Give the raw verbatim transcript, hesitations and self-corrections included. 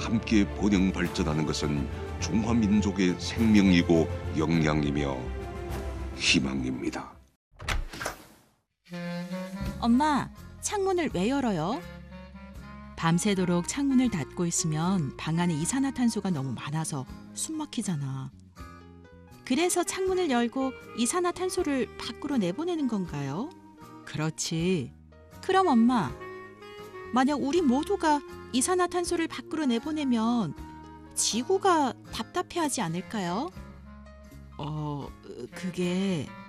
함께 번영 발전하는 것은 중화민족의 생명이고 역량이며 희망입니다. 엄마, 창문을 왜 열어요? 밤새도록 창문을 닫고 있으면 방 안에 이산화탄소가 너무 많아서 숨 막히잖아. 그래서 창문을 열고 이산화탄소를 밖으로 내보내는 건가요? 그렇지. 그럼 엄마, 만약 우리 모두가 이산화탄소를 밖으로 내보내면 지구가 답답해하지 않을까요? 어, 그게